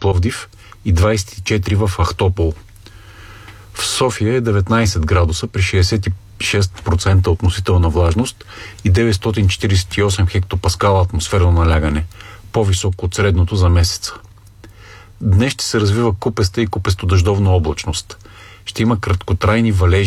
Пловдив и 24 в Ахтопол. В София е 19 градуса при 66% относителна влажност и 948 хектопаскала атмосферно налягане, по-високо от средното за месеца. Днес ще се развива купеста и купесто-дъждовна облачност. Ще има краткотрайни валежи